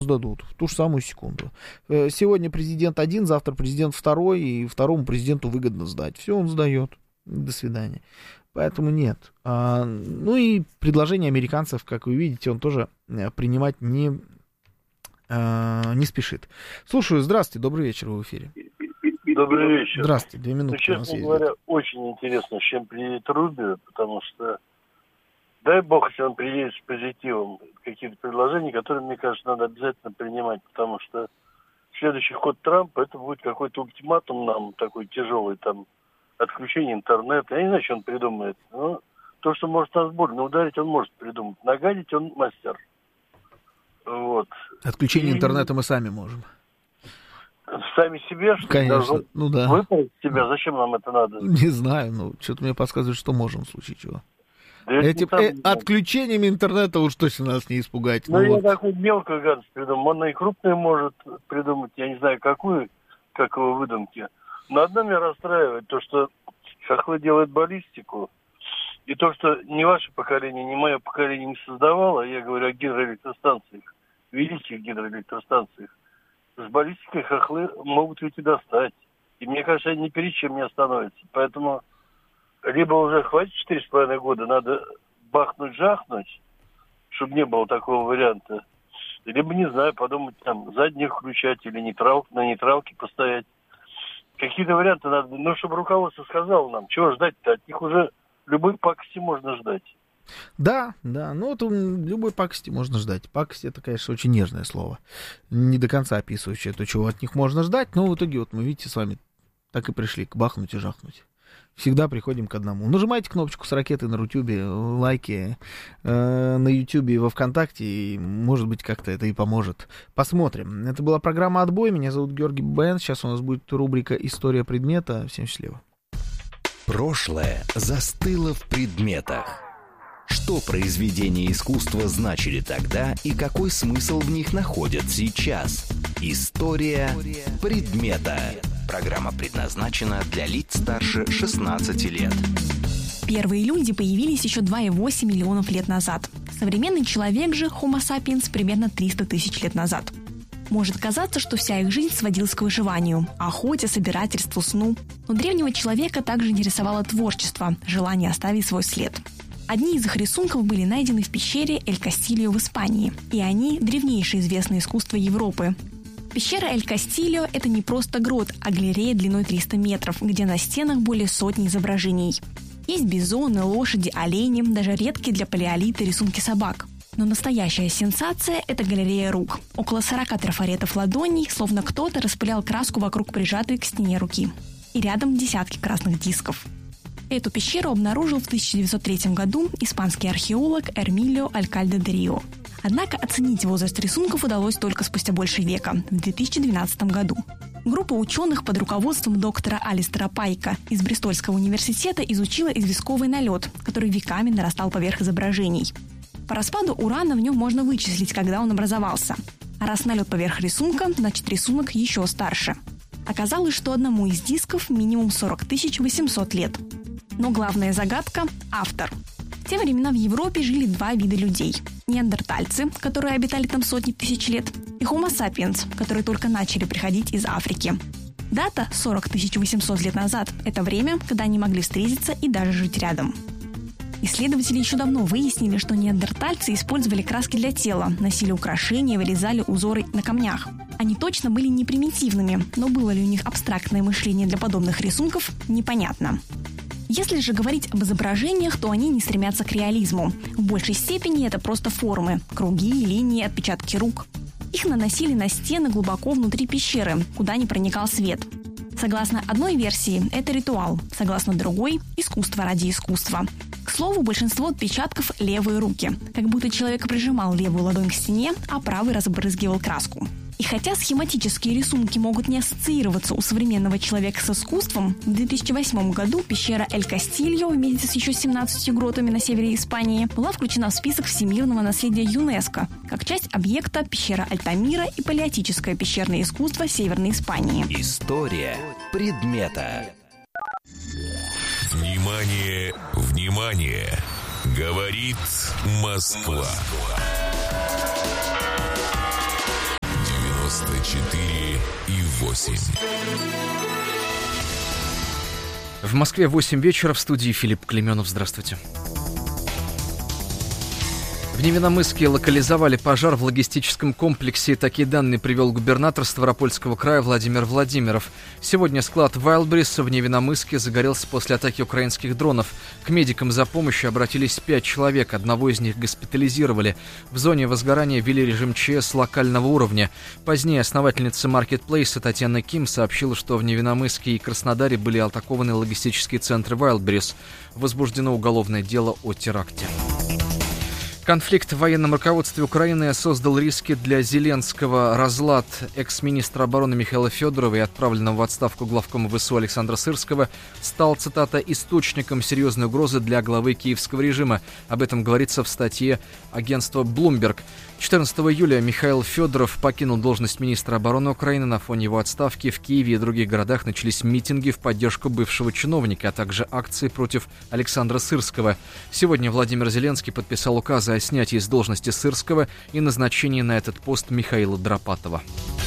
сдадут в ту же самую секунду. Сегодня президент один, завтра президент второй, и второму президенту выгодно сдать. Все, он сдает. До свидания. Поэтому нет. Ну и предложение американцев, как вы видите, он тоже принимать не спешит. Слушаю, здравствуйте, добрый вечер, вы в эфире. Добрый вечер. Здравствуйте, 2 минуты. Честно говоря, очень интересно, с чем приедет Рубио, потому что, дай бог, если он приедет с позитивом, какие-то предложения, которые, мне кажется, надо обязательно принимать, потому что следующий ход Трампа, это будет какой-то ультиматум нам, такой тяжелый, там, отключение интернета. Я не знаю, что он придумает. Но то, что может нас больно ударить, он может придумать. Нагадить он мастер. Вот. Отключение интернета мы сами можем. Сами себе, что ли? Конечно, ну да. Выполнить себя, зачем нам это надо? Не знаю, но что-то мне подсказывает, что можем в случае чего. Да отключением интернета уж точно нас не испугать. Ну, я такую мелкую гадость придумал. Он и крупную может придумать, я не знаю, какую, как его выдумки. Но одно меня расстраивает, то, что хохлы делают баллистику, и то, что ни ваше поколение, ни мое поколение не создавало, я говорю о гидроэлектростанциях, великих гидроэлектростанциях, с баллистикой хохлы могут ведь и достать. И мне кажется, они ни перед чем не остановятся. Поэтому либо уже хватит 4,5 года, надо бахнуть-жахнуть, чтобы не было такого варианта. Либо, не знаю, подумать, там, задних включать или на нейтралке постоять. Какие-то варианты надо, ну, чтобы руководство сказало нам, чего ждать-то, от них уже любой пакости можно ждать. Да, ну вот любой пакости можно ждать. Пакость — это, конечно, очень нежное слово, не до конца описывающее то, чего от них можно ждать, но в итоге вот мы, видите, с вами так и пришли к бахнуть и жахнуть. Всегда приходим к одному. Нажимайте кнопочку с ракетой на Рутюбе, лайки на Ютубе и во Вконтакте, и, может быть, как-то это и поможет. Посмотрим. Это была программа «Отбой». Меня зовут Георгий Бен. Сейчас у нас будет рубрика «История предмета». Всем счастливо. Прошлое застыло в предметах. Что произведения искусства значили тогда и какой смысл в них находят сейчас? История предмета. Программа предназначена для лиц старше 16 лет. Первые люди появились еще 2,8 миллионов лет назад. Современный человек же, Homo sapiens, примерно 300 тысяч лет назад. Может казаться, что вся их жизнь сводилась к выживанию, охоте, собирательству, сну. Но древнего человека также интересовало творчество, желание оставить свой след. Одни из их рисунков были найдены в пещере Эль-Кастильо в Испании, и они – древнейшее известное искусство Европы. Пещера Эль-Кастильо – это не просто грот, а галерея длиной 300 метров, где на стенах более сотни изображений. Есть бизоны, лошади, олени, даже редкие для палеолита рисунки собак. Но настоящая сенсация – это галерея рук. Около 40 трафаретов ладоней, словно кто-то распылял краску вокруг прижатой к стене руки. И рядом десятки красных дисков. Эту пещеру обнаружил в 1903 году испанский археолог Эрмилио Алькальде де Рио. Однако оценить возраст рисунков удалось только спустя больше века, в 2012 году. Группа ученых под руководством доктора Алистера Пайка из Бристольского университета изучила известковый налет, который веками нарастал поверх изображений. По распаду урана в нем можно вычислить, когда он образовался. А раз налет поверх рисунка, значит рисунок еще старше. Оказалось, что одному из дисков минимум 40 800 лет. Но главная загадка – автор. В те времена в Европе жили два вида людей. Неандертальцы, которые обитали там сотни тысяч лет, и Homo sapiens, которые только начали приходить из Африки. Дата 40 800 лет назад – это время, когда они могли встретиться и даже жить рядом. Исследователи еще давно выяснили, что неандертальцы использовали краски для тела, носили украшения, вырезали узоры на камнях. Они точно были не примитивными, но было ли у них абстрактное мышление для подобных рисунков – непонятно. Если же говорить об изображениях, то они не стремятся к реализму. В большей степени это просто формы – круги, линии, отпечатки рук. Их наносили на стены глубоко внутри пещеры, куда не проникал свет. Согласно одной версии, это ритуал, согласно другой – искусство ради искусства. К слову, большинство отпечатков – левые руки, как будто человек прижимал левую ладонь к стене, а правый разбрызгивал краску. И хотя схематические рисунки могут не ассоциироваться у современного человека с искусством, в 2008 году пещера Эль-Кастильо вместе с еще 17 гротами на севере Испании была включена в список всемирного наследия ЮНЕСКО как часть объекта пещера Альтамира и палеотическое пещерное искусство Северной Испании. История предмета. Внимание, внимание! Говорит Москва. 94,8. В Москве 8 вечера, в студии Филипп Клеменов. Здравствуйте. В Невиномысске локализовали пожар в логистическом комплексе. Такие данные привел губернатор Ставропольского края Владимир Владимиров. Сегодня склад Wildberries в Невиномысске загорелся после атаки украинских дронов. К медикам за помощью обратились 5 человек. Одного из них госпитализировали. В зоне возгорания ввели режим ЧС локального уровня. Позднее основательница маркетплейса Татьяна Ким сообщила, что в Невиномысске и Краснодаре были атакованы логистические центры Wildberries. Возбуждено уголовное дело о теракте. Конфликт в военном руководстве Украины создал риски для Зеленского. Разлад экс-министра обороны Михаила Федорова и отправленного в отставку главкома ВСУ Александра Сырского стал, цитата, «источником серьезной угрозы для главы киевского режима». Об этом говорится в статье агентства Bloomberg. 14 июля Михаил Федоров покинул должность министра обороны Украины. На фоне его отставки в Киеве и других городах начались митинги в поддержку бывшего чиновника, а также акции против Александра Сырского. Сегодня Владимир Зеленский подписал указы о снятии с должности Сырского и назначении на этот пост Михаила Драпатова.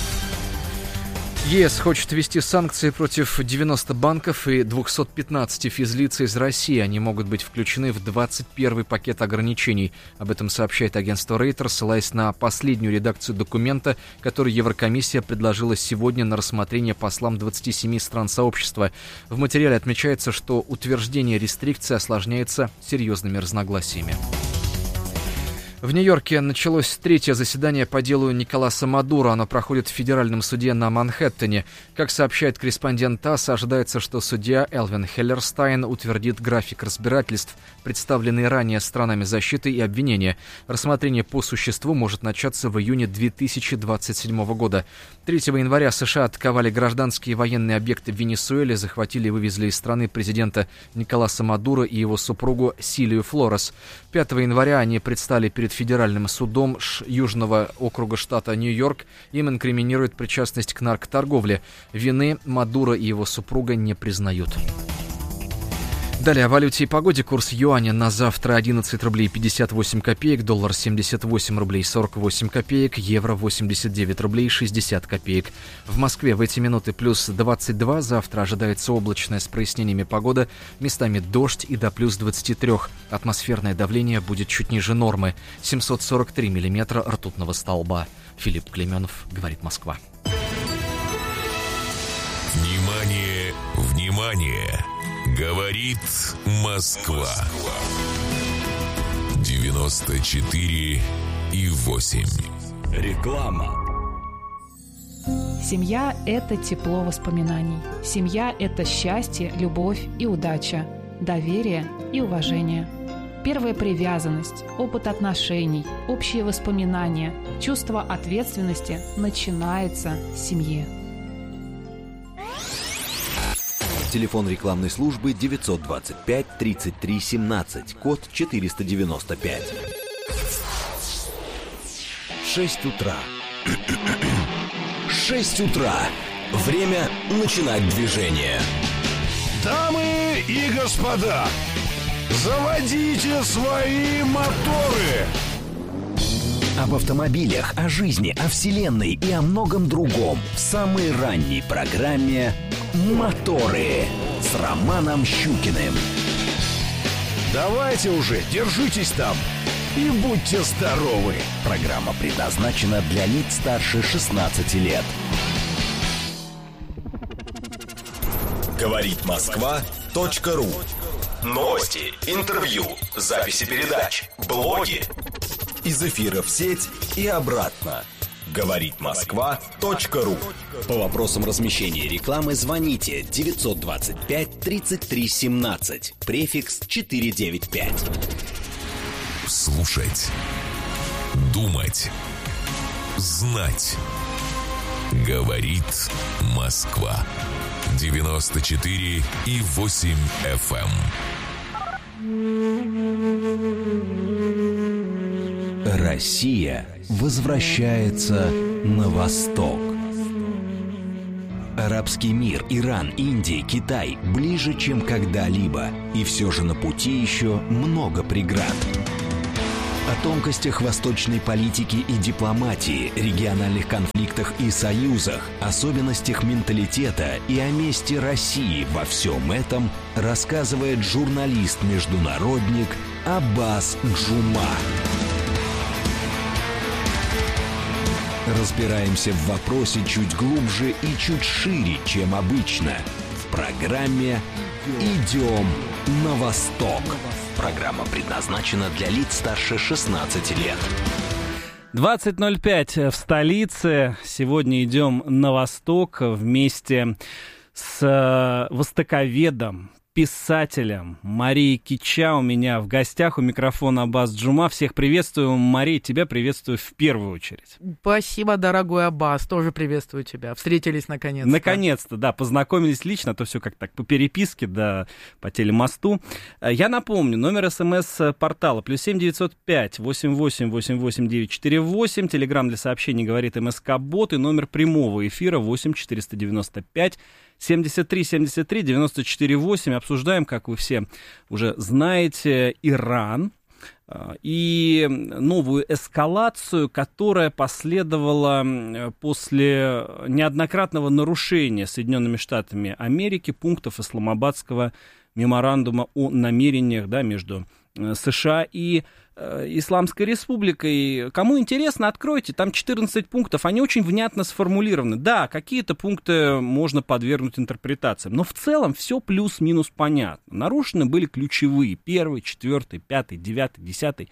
ЕС хочет ввести санкции против 90 банков и 215 физлиц из России. Они могут быть включены в 21-й пакет ограничений. Об этом сообщает агентство Reuters, ссылаясь на последнюю редакцию документа, который Еврокомиссия предложила сегодня на рассмотрение послам 27 стран сообщества. В материале отмечается, что утверждение рестрикций осложняется серьезными разногласиями. В Нью-Йорке началось третье заседание по делу Николаса Мадуро. Оно проходит в федеральном суде на Манхэттене. Как сообщает корреспондент ТАСС, ожидается, что судья Элвин Хеллерстайн утвердит график разбирательств, представленный ранее сторонами защиты и обвинения. Рассмотрение по существу может начаться в июне 2027 года. 3 января США атаковали гражданские и военные объекты в Венесуэле, захватили и вывезли из страны президента Николаса Мадуро и его супругу Силию Флорес. 5 января они предстали перед федеральным судом Южного округа штата Нью-Йорк. Им инкриминируют причастность к наркоторговле. Вины Мадуро и его супруга не признают. Далее о валюте и погоде. Курс юаня на завтра 11 рублей 58 копеек, доллар 78 рублей 48 копеек, евро 89 рублей 60 копеек. В Москве в эти минуты плюс 22, завтра ожидается облачная с прояснениями погода, местами дождь и до плюс 23. Атмосферное давление будет чуть ниже нормы, 743 миллиметра ртутного столба. Филипп Клеменов, говорит Москва. Внимание, внимание! Говорит Москва. 94,8. Реклама. Семья – это тепло воспоминаний. Семья – это счастье, любовь и удача, доверие и уважение. Первая привязанность, опыт отношений, общие воспоминания, чувство ответственности начинается в семье. Телефон рекламной службы 925 33 17, код 495. 6 утра. 6 утра. Время начинать движение. Дамы и господа, заводите свои моторы. Об автомобилях, о жизни, о вселенной и о многом другом в самой ранней программе «Моторы» с Романом Щукиным. Давайте уже, держитесь там и будьте здоровы. Программа предназначена для лиц старше 16 лет. Говорит Москва.ру. Новости, интервью, записи передач, блоги. Из эфира в сеть и обратно. Говорит Москва.ру. По вопросам размещения рекламы звоните 925 33 17, префикс 495. Слушать, думать, знать. Говорит Москва. 94,8 FM. Россия возвращается на восток. Арабский мир, Иран, Индия, Китай ближе, чем когда-либо. И все же на пути еще много преград. О тонкостях восточной политики и дипломатии, региональных конфликтах и союзах, особенностях менталитета и о месте России во всем этом рассказывает журналист-международник Аббас Джума. Разбираемся в вопросе чуть глубже и чуть шире, чем обычно. В программе «Идем на Восток». Программа предназначена для лиц старше 16 лет. 20:05 в столице. Сегодня идем на Восток вместе с востоковедом, писателем Марией Кича у меня в гостях. У микрофона Аббас Джума. Всех приветствую. Мария, тебя приветствую в первую очередь. Спасибо, дорогой Аббас. Тоже приветствую тебя. Встретились наконец-то. Наконец-то, да. Познакомились лично, а то все как так по переписке, да, по телемосту. Я напомню, номер СМС-портала +7 905 88 88 948. Телеграм для сообщений говорит МСК-бот. И номер прямого эфира 8 495 73 73 94 8. Обсуждаем, как вы все уже знаете, Иран и новую эскалацию, которая последовала после неоднократного нарушения Соединенными Штатами Америки пунктов Исламабадского меморандума о намерениях, да, между США и Исламской Республикой. Кому интересно, откройте, там 14 пунктов, они очень внятно сформулированы. Да, какие-то пункты можно подвергнуть интерпретациям, но в целом все плюс-минус понятно. Нарушены были ключевые: 1, 4, 5, 9, 10,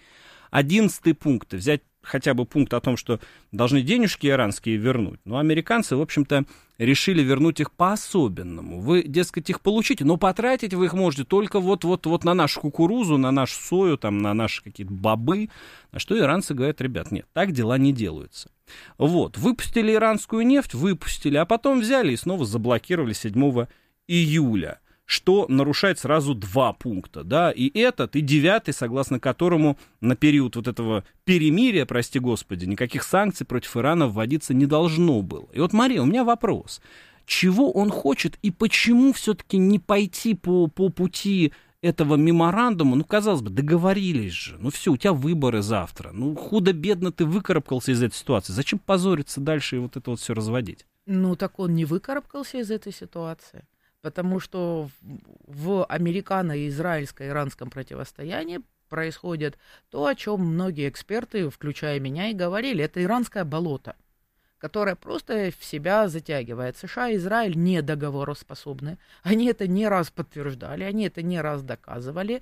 11 пункты. Взять хотя бы пункт о том, что должны денежки иранские вернуть. Но американцы, в общем-то, решили вернуть их по-особенному. Вы, дескать, их получите, но потратить вы их можете только вот на нашу кукурузу, на нашу сою, там, на наши какие-то бобы. На что иранцы говорят: ребят, нет, так дела не делаются. Вот, выпустили иранскую нефть, выпустили, а потом взяли и снова заблокировали 7 июля. Что нарушает сразу 2 пункта, да, и этот, и 9, согласно которому на период вот этого перемирия, прости господи, никаких санкций против Ирана вводиться не должно было. И вот, Мария, у меня вопрос. Чего он хочет и почему все-таки не пойти по пути этого меморандума? Ну, казалось бы, договорились же, ну все, у тебя выборы завтра, ну, худо-бедно ты выкарабкался из этой ситуации, зачем позориться дальше и вот это вот все разводить? Ну, так он не выкарабкался из этой ситуации. Потому что в американо-израильско-иранском противостоянии происходит то, о чем многие эксперты, включая меня, и говорили. Это иранское болото, которое просто в себя затягивает. США и Израиль не договороспособны. Они это не раз подтверждали, они это не раз доказывали.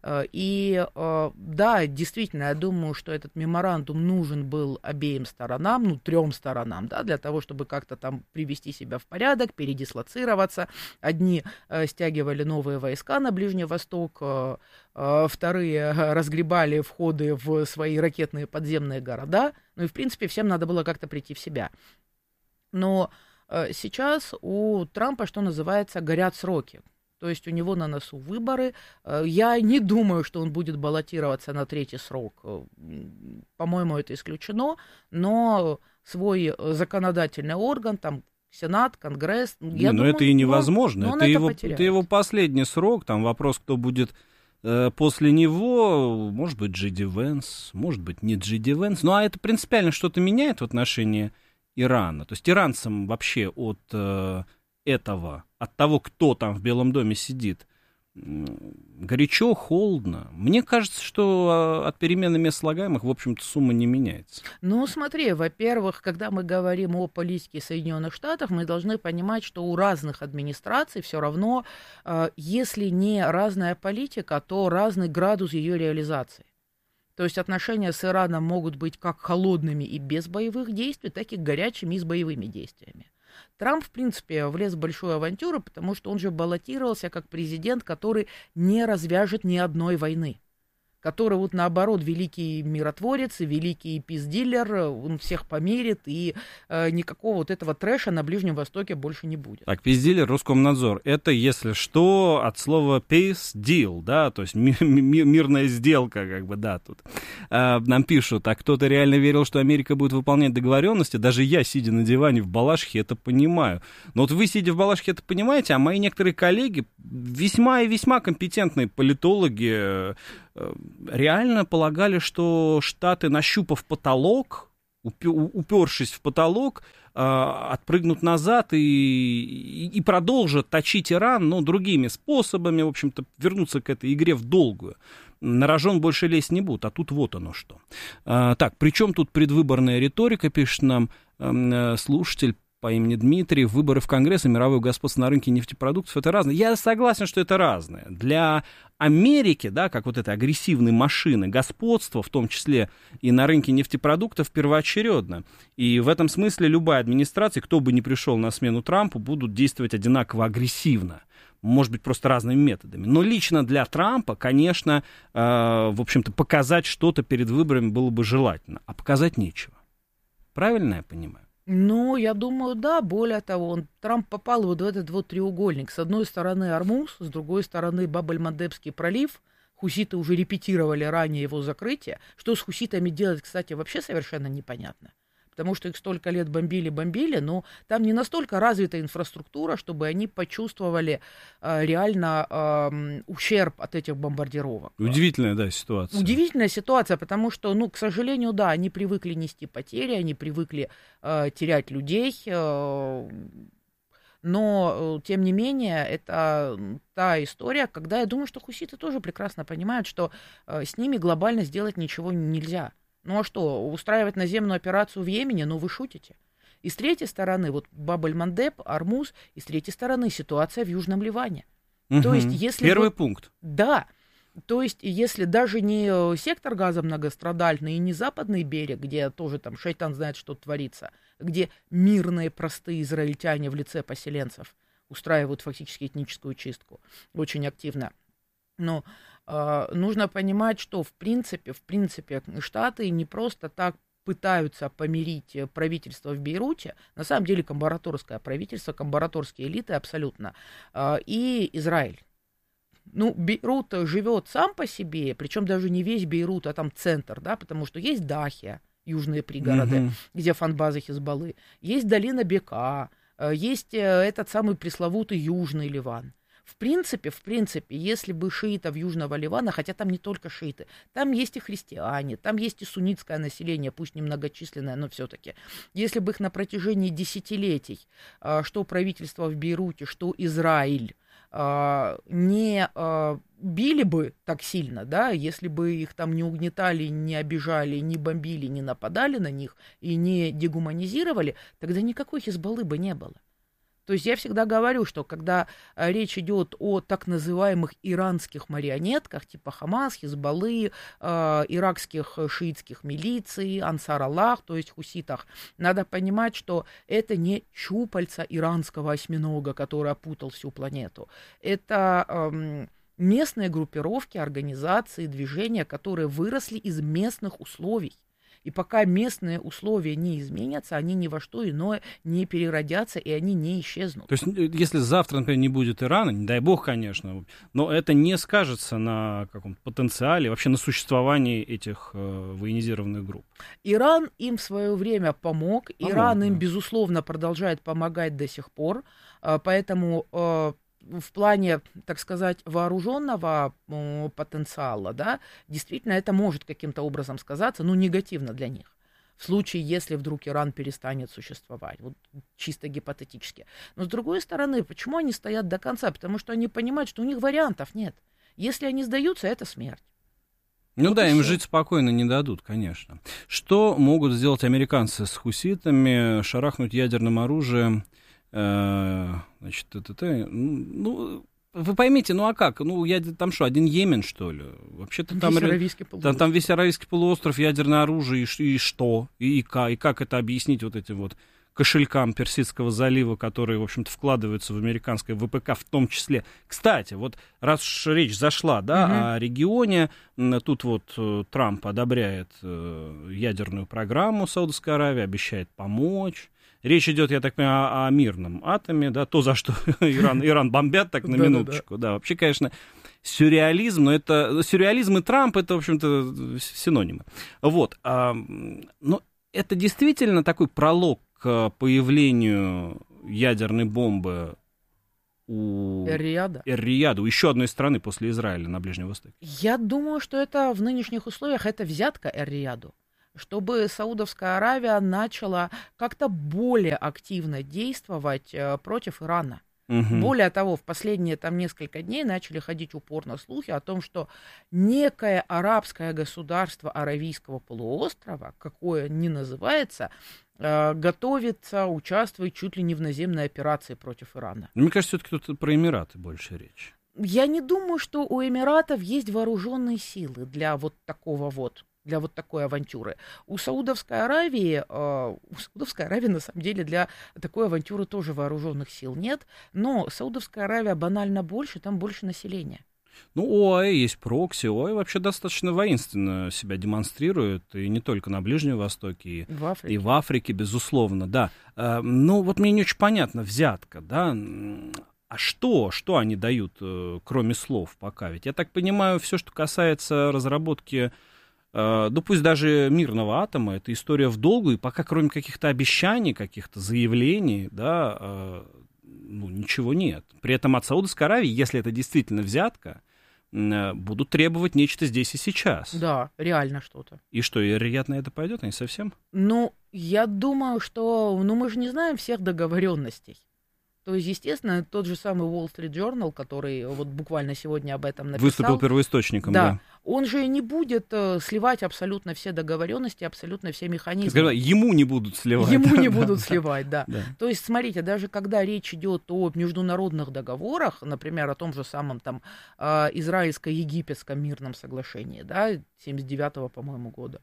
И да, действительно, я думаю, что этот меморандум нужен был обеим сторонам, ну, 3 сторонам, да, для того, чтобы как-то там привести себя в порядок, передислоцироваться. Одни стягивали новые войска на Ближний Восток, вторые разгребали входы в свои ракетные подземные города. Ну и, в принципе, всем надо было как-то прийти в себя. Но сейчас у Трампа, что называется, горят сроки. То есть у него на носу выборы. Я не думаю, что он будет баллотироваться на 3-й срок. По-моему, это исключено. Но свой законодательный орган, там, Сенат, Конгресс... Я думаю, это и невозможно. Это его последний срок. Там вопрос, кто будет после него. Может быть, Джей Ди Венс, может быть, не Джей Ди Венс. Ну, а это принципиально что-то меняет в отношении Ирана. То есть иранцам вообще от того, кто там в Белом доме сидит, горячо, холодно. Мне кажется, что от перемены мест слагаемых, в общем-то, сумма не меняется. Ну, смотри, во-первых, когда мы говорим о политике Соединенных Штатов, мы должны понимать, что у разных администраций все равно, если не разная политика, то разный градус ее реализации. То есть отношения с Ираном могут быть как холодными и без боевых действий, так и горячими и с боевыми действиями. Трамп, в принципе, влез в большую авантюру, потому что он же баллотировался как президент, который не развяжет ни одной войны. Который, вот наоборот, великий миротворец и великий пиздилер, он всех помирит, и никакого вот этого трэша на Ближнем Востоке больше не будет. Так, пиздилер, Роскомнадзор, это, если что, от слова peace deal, да, то есть мирная сделка, как бы, да, тут. Нам пишут, а кто-то реально верил, что Америка будет выполнять договоренности? Даже я, сидя на диване в Балашихе, это понимаю. Но вот вы, сидя в Балашихе, это понимаете, а мои некоторые коллеги, весьма и весьма компетентные политологи, реально полагали, что Штаты, нащупав потолок, упершись в потолок, отпрыгнут назад и продолжат точить Иран, но другими способами, в общем-то, вернуться к этой игре в долгую. На рожон больше лезть не будут, а тут вот оно что. Так, причем тут предвыборная риторика, пишет нам слушатель по имени Дмитрий, выборы в Конгресс и мировое господство на рынке нефтепродуктов — это разное. Я согласен, что это разное. Для Америки, да, как вот этой агрессивной машины, господство, в том числе и на рынке нефтепродуктов, первоочередно. И в этом смысле любая администрация, кто бы ни пришел на смену Трампу, будут действовать одинаково агрессивно. Может быть, просто разными методами. Но лично для Трампа, конечно, в общем-то, показать что-то перед выборами было бы желательно. А показать нечего. Правильно я понимаю? Ну, я думаю, да. Более того, Трамп попал вот в этот вот треугольник. С одной стороны Ормуз, с другой стороны Баб-эль-Мандебский пролив. Хуситы уже репетировали ранее его закрытие. Что с хуситами делать, кстати, вообще совершенно непонятно. Потому что их столько лет бомбили, но там не настолько развита инфраструктура, чтобы они почувствовали реально ущерб от этих бомбардировок. Удивительная, да, ситуация. Удивительная ситуация, потому что, ну, к сожалению, да, они привыкли нести потери, они привыкли терять людей, но, тем не менее, это та история, когда я думаю, что хуситы тоже прекрасно понимают, что с ними глобально сделать ничего нельзя. Ну а что, устраивать наземную операцию в Йемене? Ну вы шутите. И с третьей стороны, вот Баб-эль-Мандеб, Ормуз, и с третьей стороны ситуация в Южном Ливане. То есть, если первый пункт. Да. То есть, если даже не сектор Газа многострадальный и не западный берег, где тоже там шайтан знает, что творится, где мирные, простые израильтяне в лице поселенцев устраивают фактически этническую чистку очень активно. Но нужно понимать, что в принципе, Штаты не просто так пытаются помирить правительство в Бейруте, на самом деле комбараторское правительство, комбараторские элиты абсолютно, и Израиль. Ну, Бейрут живет сам по себе, причем даже не весь Бейрут, а там центр, да, потому что есть Дахия, южные пригороды, где фан-базы Хизбаллы, есть долина Бека, есть этот самый пресловутый Южный Ливан. В принципе, если бы шиитов Южного Ливана, хотя там не только шииты, там есть и христиане, там есть и суннитское население, пусть немногочисленное, но все-таки. Если бы их на протяжении десятилетий, что правительство в Бейруте, что Израиль, не били бы так сильно, да, если бы их там не угнетали, не обижали, не бомбили, не нападали на них и не дегуманизировали, тогда никакой Хизбаллы бы не было. То есть я всегда говорю, что когда речь идет о так называемых иранских марионетках, типа Хамас, Хизбаллы, иракских шиитских милиций, Ансар Аллах, то есть хуситах, надо понимать, что это не щупальца иранского осьминога, который опутал всю планету. Это местные группировки, организации, движения, которые выросли из местных условий. И пока местные условия не изменятся, они ни во что иное не переродятся, и они не исчезнут. То есть, если завтра, например, не будет Ирана, не дай бог, конечно, но это не скажется на каком-то потенциале, вообще на существовании этих военизированных групп. Иран им в свое время помог. Иран им, безусловно, продолжает помогать до сих пор. Поэтому в плане, так сказать, вооруженного потенциала, да, действительно это может каким-то образом сказаться, но негативно для них. В случае, если вдруг Иран перестанет существовать, вот чисто гипотетически. Но с другой стороны, почему они стоят до конца? Потому что они понимают, что у них вариантов нет. Если они сдаются, это смерть. Ну вот да, им жить спокойно не дадут, конечно. Что могут сделать американцы с хуситами? Шарахнуть ядерным оружием? Значит, ну, вы поймите, ну а как? Ну, там что, один Йемен, что ли? Вообще-то там весь Аравийский полуостров, ядерное оружие, и что? И как это объяснить вот этим вот кошелькам Персидского залива, которые, в общем-то, вкладываются в американское ВПК в том числе. Кстати, вот раз уж речь зашла, да, о регионе, тут вот Трамп одобряет ядерную программу Саудовской Аравии, обещает помочь. Речь идет, я так понимаю, о мирном атоме, да, то, за что Иран бомбят, так на минуточку. Да, вообще, конечно, сюрреализм, но это сюрреализм и Трамп, это, в общем-то, синонимы. Вот. Но это действительно такой пролог к появлению ядерной бомбы у Эр-Рияда. Эр-Рияда, у еще одной страны после Израиля на Ближнем Востоке? Я думаю, что это в нынешних условиях это взятка Эр-Рияду, чтобы Саудовская Аравия начала как-то более активно действовать против Ирана. Более того, в последние там несколько дней начали ходить упорно слухи о том, что некое арабское государство Аравийского полуострова, какое ни называется, готовится участвовать чуть ли не в наземной операции против Ирана. Мне кажется, все-таки тут про Эмираты больше речь. Я не думаю, что у Эмиратов есть вооруженные силы для вот такого вот, для вот такой авантюры. У Саудовской Аравии на самом деле для такой авантюры тоже вооруженных сил нет, но Саудовская Аравия банально больше, там больше населения. Ну, ОАЭ есть прокси, ОАЭ вообще достаточно воинственно себя демонстрирует, и не только на Ближнем Востоке, и в Африке, безусловно, да. Ну, вот мне не очень понятно, взятка, да, а что они дают, кроме слов пока? Ведь я так понимаю, все, что касается разработки, ну, пусть даже мирного атома, это история в долгу, и пока кроме каких-то обещаний, каких-то заявлений, да, ну, ничего нет. При этом от Саудовской Аравии, если это действительно взятка, будут требовать нечто здесь и сейчас. Да, реально что-то. И что, и Рияд на это пойдет, они совсем? Ну, я думаю, что, мы же не знаем всех договоренностей. То есть, естественно, тот же самый Wall Street Journal, который вот буквально сегодня об этом написал. Выступил первоисточником, да. Он же не будет сливать абсолютно все договоренности, абсолютно все механизмы. Ему не будут сливать. Ему не будут сливать, да. То есть, смотрите, даже когда речь идет о международных договорах, например, о том же самом там израильско-египетском мирном соглашении, да, 79-го, по-моему, года,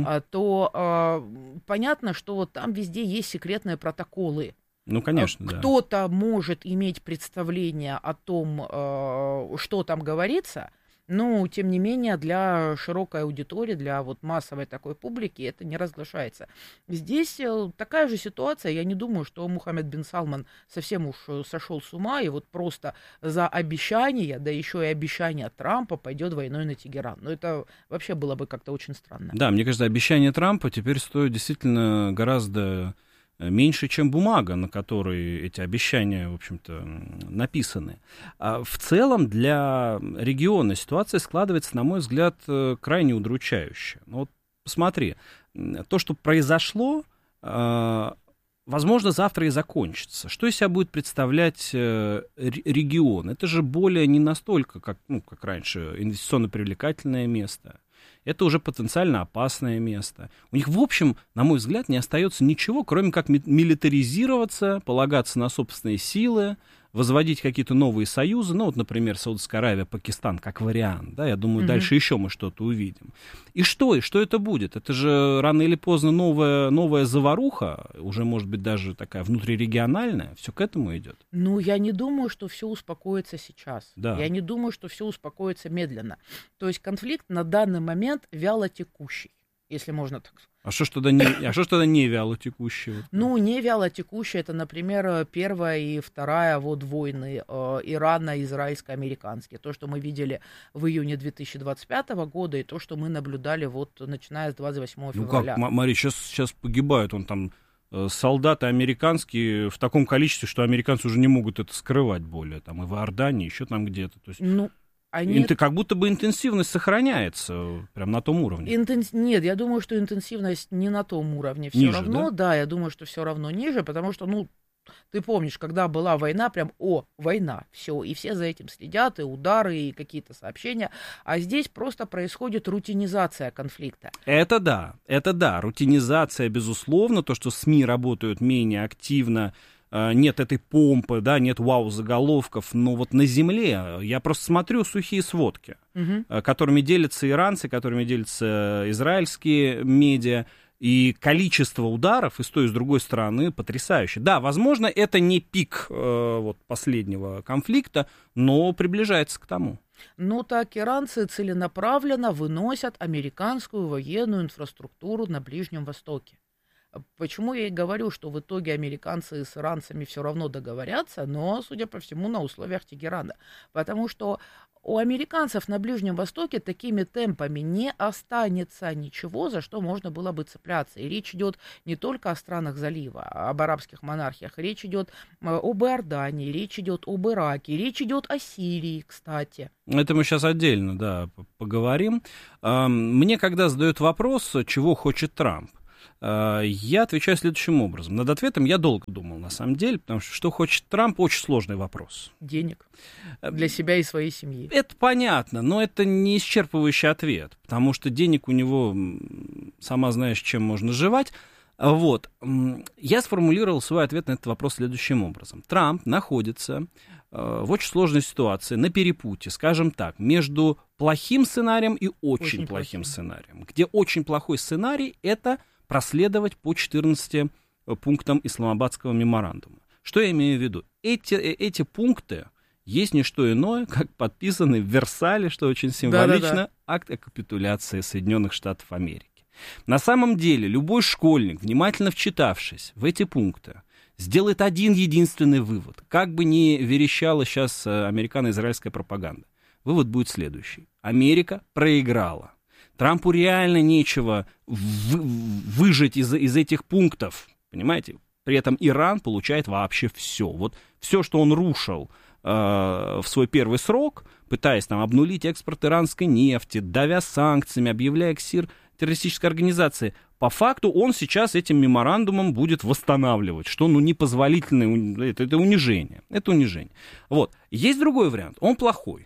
то понятно, что там везде есть секретные протоколы. Ну, конечно, да. Кто-то может иметь представление о том, что там говорится, но, тем не менее, для широкой аудитории, для вот массовой такой публики это не разглашается. Здесь такая же ситуация. Я не думаю, что Мухаммед бин Салман совсем уж сошел с ума и вот просто за обещания, да еще и обещания Трампа пойдет войной на Тегеран. Но это вообще было бы как-то очень странно. Да, мне кажется, обещания Трампа теперь стоят действительно гораздо меньше, чем бумага, на которой эти обещания, в общем-то, написаны. А в целом для региона ситуация складывается, на мой взгляд, крайне удручающая. Вот посмотри, то, что произошло, возможно, завтра и закончится. Что из себя будет представлять регион? Это же более не настолько, как раньше, инвестиционно привлекательное место. Это уже потенциально опасное место. У них, в общем, на мой взгляд, не остается ничего, кроме как милитаризироваться, полагаться на собственные силы, возводить какие-то новые союзы, ну, вот, например, Саудовская Аравия, Пакистан, как вариант, да, я думаю, дальше еще мы что-то увидим. И что это будет? Это же рано или поздно новая заваруха, уже, может быть, даже такая внутрирегиональная, все к этому идет. Ну, я не думаю, что все успокоится сейчас. Да. Я не думаю, что все успокоится медленно. То есть конфликт на данный момент вялотекущий, если можно так сказать. А что ж тогда не вялотекущее? Ну, не вялотекущее, это, например, первая и вторая войны Ирана, израильско-американские. То, что мы видели в июне 2025 года, и то, что мы наблюдали начиная с 28 февраля. Ну как, Мари, сейчас погибают там солдаты американские в таком количестве, что американцы уже не могут это скрывать более. Там и в Иордании, еще там где-то. То есть... как будто бы интенсивность сохраняется прям на том уровне. Нет, я думаю, что интенсивность не на том уровне. Все ниже, равно, да, я думаю, что все равно ниже, потому что, ты помнишь, когда была война, прям, война, все, и все за этим следят, и удары, и какие-то сообщения, а здесь просто происходит рутинизация конфликта. Это да, рутинизация, безусловно, то, что СМИ работают менее активно, нет этой помпы, да, нет вау-заголовков, но вот на земле я просто смотрю сухие сводки, которыми делятся иранцы, которыми делятся израильские медиа, и количество ударов и с той, и с другой стороны потрясающе. Да, возможно, это не пик последнего конфликта, но приближается к тому. Так иранцы целенаправленно выносят американскую военную инфраструктуру на Ближнем Востоке. Почему я и говорю, что в итоге американцы с иранцами все равно договорятся, но, судя по всему, на условиях Тегерана. Потому что у американцев на Ближнем Востоке такими темпами не останется ничего, за что можно было бы цепляться. И речь идет не только о странах залива, об арабских монархиях. Речь идет об Иордании, речь идет об Ираке, речь идет о Сирии, кстати. Это мы сейчас отдельно, да, поговорим. Мне когда задают вопрос, чего хочет Трамп, я отвечаю следующим образом. Над ответом я долго думал, на самом деле, потому что хочет Трамп, очень сложный вопрос. Денег для себя и своей семьи. Это понятно, но это не исчерпывающий ответ, потому что денег у него, сама знаешь, чем можно жевать. Вот. Я сформулировал свой ответ на этот вопрос следующим образом. Трамп находится в очень сложной ситуации, на перепутье, скажем так, между плохим сценарием и очень плохим сценарием. Где очень плохой сценарий — это проследовать по 14 пунктам Исламабадского меморандума. Что я имею в виду? Эти пункты есть не что иное, как подписанный в Версале, что очень символично, акт о капитуляции Соединенных Штатов Америки. На самом деле, любой школьник, внимательно вчитавшись в эти пункты, сделает один единственный вывод. Как бы ни верещала сейчас американо-израильская пропаганда. Вывод будет следующий. Америка проиграла. Трампу реально нечего выжать из этих пунктов, понимаете? При этом Иран получает вообще все. Вот все, что он рушил в свой первый срок, пытаясь там обнулить экспорт иранской нефти, давя санкциями, объявляя КСИР террористической организацией, по факту он сейчас этим меморандумом будет восстанавливать, что непозволительно, это унижение. Это унижение. Вот. Есть другой вариант, он плохой.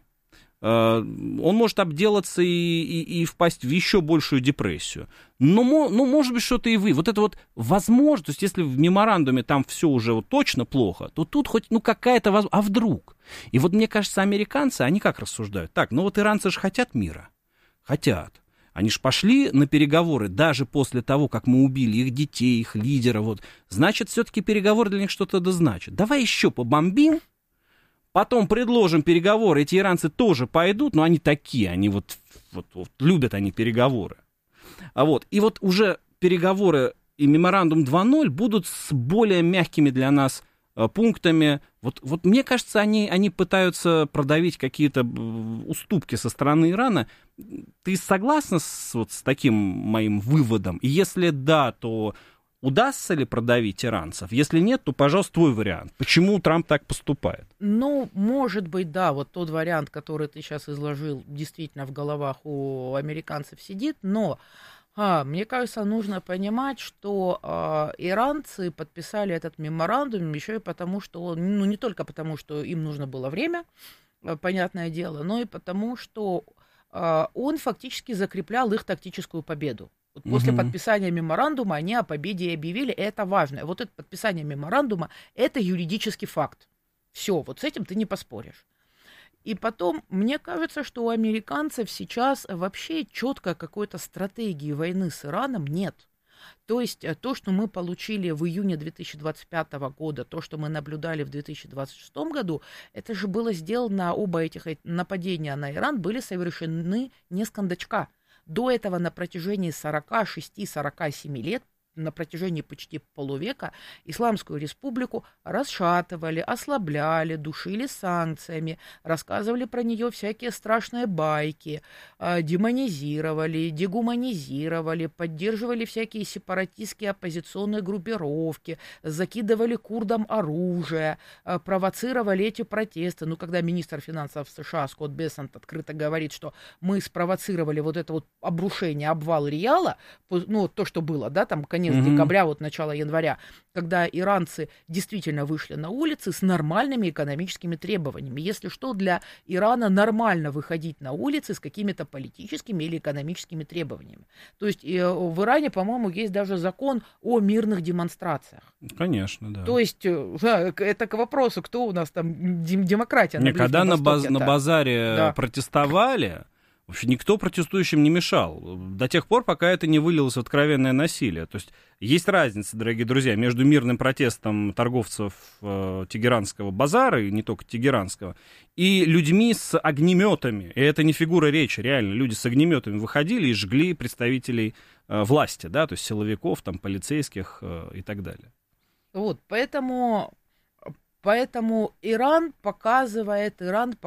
Он может обделаться и впасть в еще большую депрессию. Но может быть, что-то и вы. Вот это вот возможно, то есть если в меморандуме там все уже вот точно плохо, то тут хоть какая-то возможность. А вдруг? И вот мне кажется, американцы, они как рассуждают? Так, вот иранцы же хотят мира. Хотят. Они же пошли на переговоры даже после того, как мы убили их детей, их лидера. Вот. Значит, все-таки переговоры для них что-то да значат. Давай еще побомбим. Потом предложим переговоры, эти иранцы тоже пойдут, но они такие, они вот любят они переговоры. И вот уже переговоры и меморандум 2.0 будут с более мягкими для нас пунктами. Вот мне кажется, они пытаются продавить какие-то уступки со стороны Ирана. Ты согласна с таким моим выводом? И если да, то удастся ли продавить иранцев? Если нет, то, пожалуйста, твой вариант. Почему Трамп так поступает? Может быть, да, вот тот вариант, который ты сейчас изложил, действительно в головах у американцев сидит, но мне кажется, нужно понимать, что иранцы подписали этот меморандум еще и потому, что, не только потому, что им нужно было время, понятное дело, но и потому, что он фактически закреплял их тактическую победу. Вот после подписания меморандума они о победе и объявили, и это важно. Вот это подписание меморандума – это юридический факт. Все, вот с этим ты не поспоришь. И потом, мне кажется, что у американцев сейчас вообще четко какой-то стратегии войны с Ираном нет. То есть то, что мы получили в июне 2025 года, то, что мы наблюдали в 2026 году, это же было сделано, оба этих нападения на Иран были совершены не с кондачка. До этого на протяжении 46-47 лет, на протяжении почти полувека, Исламскую республику расшатывали, ослабляли, душили санкциями, рассказывали про нее всякие страшные байки, демонизировали, дегуманизировали, поддерживали всякие сепаратистские оппозиционные группировки, закидывали курдам оружие, провоцировали эти протесты. Когда министр финансов США Скотт Бессент открыто говорит, что мы спровоцировали вот это вот обрушение, обвал реала, то, что было, да, там, конец декабря, начало января, когда иранцы действительно вышли на улицы с нормальными экономическими требованиями. Если что, для Ирана нормально выходить на улицы с какими-то политическими или экономическими требованиями. То есть в Иране, по-моему, есть даже закон о мирных демонстрациях. Конечно, да. То есть это к вопросу, кто у нас там демократия на Ближнем Когда Востоке, на базаре протестовали, вообще никто протестующим не мешал, до тех пор, пока это не вылилось в откровенное насилие. То есть есть разница, дорогие друзья, между мирным протестом торговцев Тегеранского базара, и не только Тегеранского, и людьми с огнеметами. И это не фигура речи, реально. Люди с огнеметами выходили и жгли представителей власти, да, то есть силовиков, там, полицейских и так далее. Вот, поэтому Иран показывает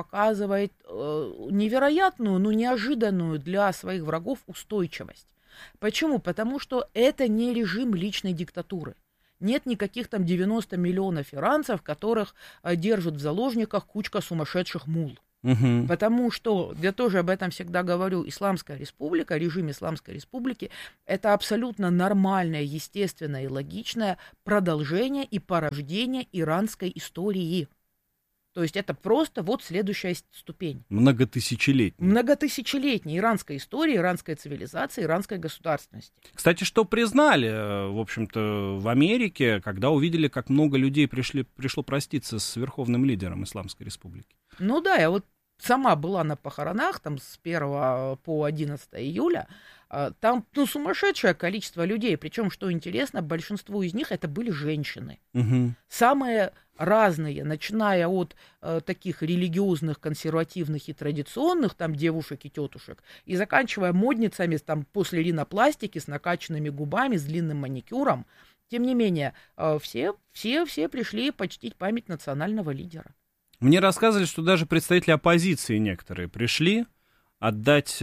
невероятную, но неожиданную для своих врагов устойчивость. Почему? Потому что это не режим личной диктатуры. Нет никаких там 90 миллионов иранцев, которых держат в заложниках кучка сумасшедших мул. Угу. Потому что, я тоже об этом всегда говорю, Исламская республика, режим Исламской республики, это абсолютно нормальное, естественное и логичное продолжение и порождение иранской истории. То есть это просто вот следующая ступень. Многотысячелетняя иранская история, иранская цивилизация, иранская государственность. Кстати, что признали, в общем-то, в Америке, когда увидели, как много людей пришло проститься с верховным лидером Исламской республики. Ну да, я вот сама была на похоронах, там с 1 по 11 июля, там сумасшедшее количество людей, причем, что интересно, большинство из них это были женщины. Угу. Самые разные, начиная от таких религиозных, консервативных и традиционных, там, девушек и тетушек, и заканчивая модницами, там, после ринопластики, с накачанными губами, с длинным маникюром. Тем не менее, все пришли почтить память национального лидера. Мне рассказывали, что даже представители оппозиции некоторые пришли отдать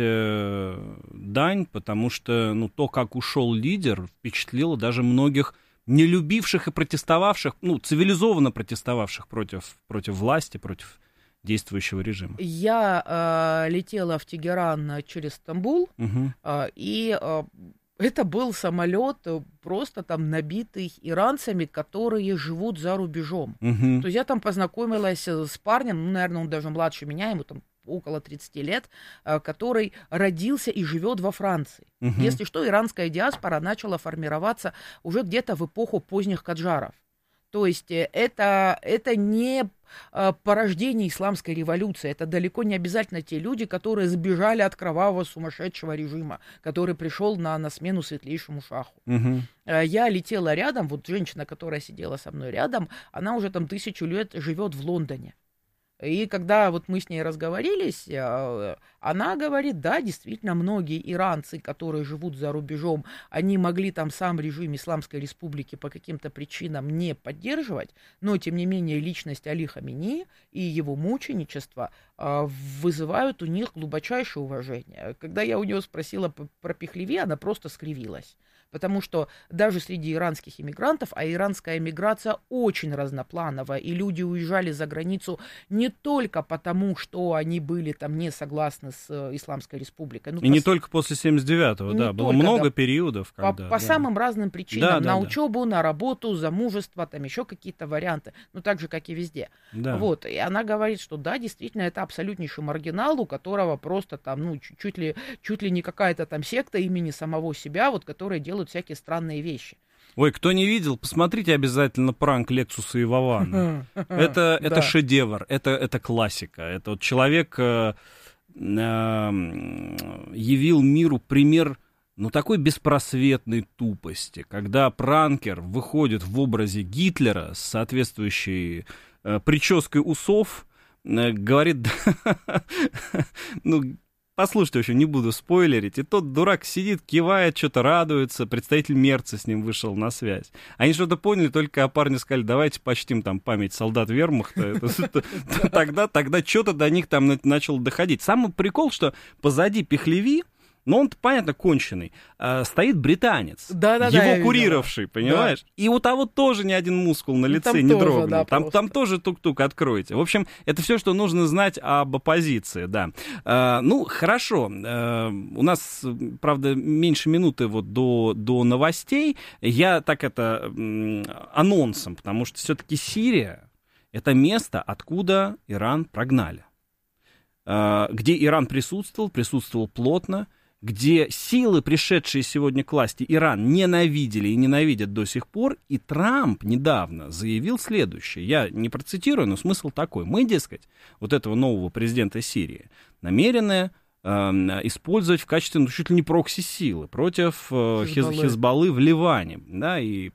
дань, потому что то, как ушел лидер, впечатлило даже многих не любивших и протестовавших, цивилизованно протестовавших против власти, против действующего режима. Я летела в Тегеран через Стамбул, и это был самолет просто там набитый иранцами, которые живут за рубежом. То есть я там познакомилась с парнем, наверное, он даже младше меня, ему там около 30 лет, который родился и живет во Франции. Если что, иранская диаспора начала формироваться уже где-то в эпоху поздних каджаров. То есть это не порождение исламской революции, это далеко не обязательно те люди, которые сбежали от кровавого сумасшедшего режима, который пришел на смену светлейшему шаху. Я летела рядом, вот женщина, которая сидела со мной рядом, она уже там 1000 лет живет в Лондоне. И когда вот мы с ней разговорились, она говорит, да, действительно, многие иранцы, которые живут за рубежом, они могли там сам режим Исламской республики по каким-то причинам не поддерживать, но, тем не менее, личность Али Хаминеи и его мученичество вызывают у них глубочайшее уважение. Когда я у нее спросила про Пехлеви, она просто скривилась. Потому что даже среди иранских иммигрантов, а иранская эмиграция очень разноплановая, и люди уезжали за границу не только потому, что они были там не согласны с Исламской республикой. И не только после 79-го, да, было много периодов. Когда, по самым разным причинам, на учебу, на работу, замужество, там еще какие-то варианты, так же, как и везде. Да. Вот, и она говорит, что да, действительно, это абсолютнейший маргинал, у которого просто там, чуть ли не какая-то там секта имени самого себя, вот, которая делает всякие странные вещи. Ой, кто не видел, посмотрите обязательно пранк Лексуса и Вована. Это шедевр, это классика. Это вот человек явил миру пример, такой беспросветной тупости, когда пранкер выходит в образе Гитлера с соответствующей прической усов, говорит, послушайте, вообще не буду спойлерить. И тот дурак сидит, кивает, что-то радуется. Представитель Мерца с ним вышел на связь. Они что-то поняли, только парни сказали, давайте почтим там память солдат вермахта. Тогда что-то до них там начало доходить. Самый прикол, что позади Пехлеви, он-то, понятно, конченый, стоит британец, его курировавший, понимаешь? Да. И у того тоже ни один мускул на лице не дрогнул. Да, там тоже тук-тук откроете. В общем, это все, что нужно знать об оппозиции, да. Хорошо. У нас, правда, меньше минуты вот до новостей. Я так анонсом, потому что все-таки Сирия — это место, откуда Иран прогнали. Где Иран присутствовал плотно, где силы, пришедшие сегодня к власти, Иран ненавидели и ненавидят до сих пор, и Трамп недавно заявил следующее. Я не процитирую, но смысл такой. Мы, дескать, вот этого нового президента Сирии намерены использовать в качестве, чуть ли не прокси-силы против Хизбаллы в Ливане. Да, и